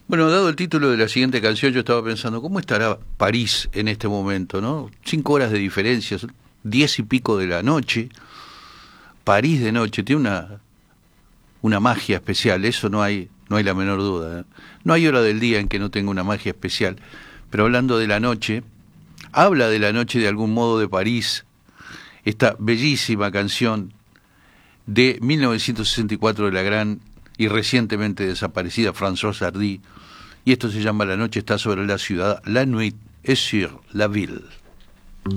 Bueno, dado el título de la siguiente canción, yo estaba pensando, ¿cómo estará París en este momento, no? 5 horas de diferencia, 10 y pico de la noche. París de noche tiene una magia especial, eso no hay la menor duda, ¿eh? No hay hora del día en que no tenga una magia especial. Pero hablando de la noche, habla de la noche de algún modo de París, esta bellísima canción de 1964 de la gran y recientemente desaparecida Françoise Hardy, y esto se llama La noche está sobre la ciudad, La nuit est sur la ville.